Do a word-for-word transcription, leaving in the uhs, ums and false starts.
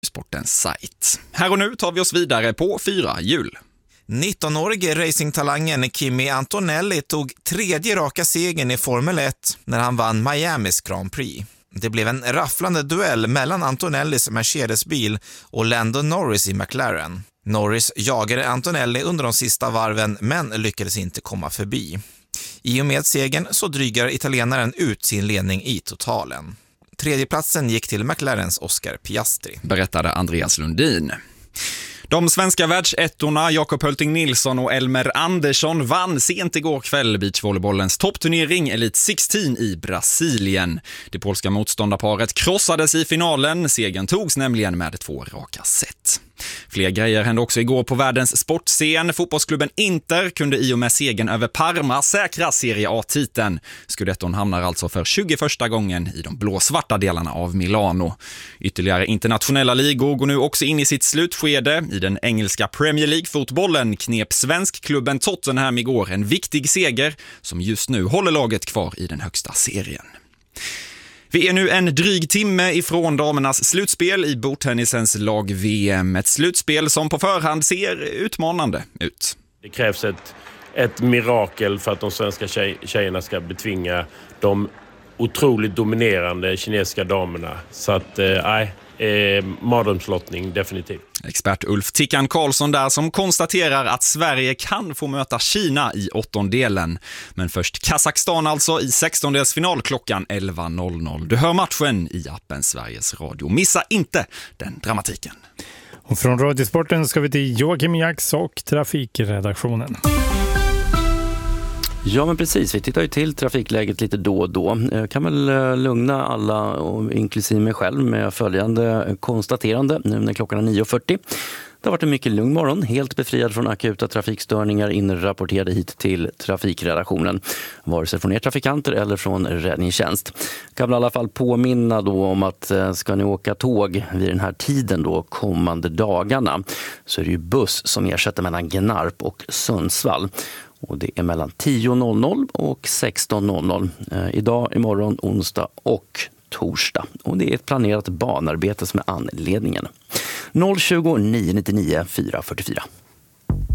sportens sajt. Här och nu tar vi oss vidare på fyra hjul. nittonårige racingtalangen Kimi Antonelli tog tredje raka segern i Formel ett när han vann Miamis Grand Prix. Det blev en rafflande duell mellan Antonellis Mercedes-bil och Lando Norris i McLaren. Norris jagade Antonelli under de sista varven men lyckades inte komma förbi. I och med segern så drygar italienaren ut sin ledning i totalen. Tredjeplatsen gick till McLarens Oscar Piastri. Berättade Andreas Lundin. De svenska världsettorna Jakob Hölting Nilsson och Elmer Andersson vann sent igår kväll beachvolleybollens toppturnering Elite sexton i Brasilien. Det polska motståndarparet krossades i finalen. Segern togs nämligen med två raka set. Fler grejer hände också igår på världens sportscen. Fotbollsklubben Inter kunde i och med segern över Parma säkra Serie A-titeln. Scudetton hamnar alltså för tjugoförsta gången i de blåsvarta delarna av Milano. Ytterligare internationella ligor går nu också in i sitt slutskede. I den engelska Premier League-fotbollen knep svenskklubben Tottenham igår en viktig seger som just nu håller laget kvar i den högsta serien. Vi är nu en dryg timme ifrån damernas slutspel i bordtennisens lag-V M. Ett slutspel som på förhand ser utmanande ut. Det krävs ett, ett mirakel för att de svenska tjej, tjejerna ska betvinga de otroligt dominerande kinesiska damerna. Så att, nej, eh, eh, mardrömslottning definitivt. Expert Ulf Tickan Karlsson där som konstaterar att Sverige kan få möta Kina i åttondelen. Men först Kazakstan alltså i sextondelsfinal klockan elva noll noll. Du hör matchen i appen Sveriges Radio. Missa inte den dramatiken. Och från Radiosporten ska vi till Joakim Jacks och trafikredaktionen. Ja, men precis. Vi tittar ju till trafikläget lite då och då. Jag kan väl lugna alla, och inklusive mig själv, med följande konstaterande nu när klockan är nio fyrtio. Det har varit en mycket lugn morgon, helt befriad från akuta trafikstörningar inrapporterade hit till trafikredaktionen. Vare sig från er trafikanter eller från räddningstjänst. Jag kan väl i alla fall påminna då om att ska ni åka tåg vid den här tiden då kommande dagarna så är det ju buss som ersätter mellan Gnarp och Sundsvall. Och det är mellan tio noll noll och sexton noll noll. Eh, idag, imorgon, onsdag och torsdag. Och det är ett planerat banarbete som är anledningen. noll tjugo, nio nittionio, fyra fyrtiofyra.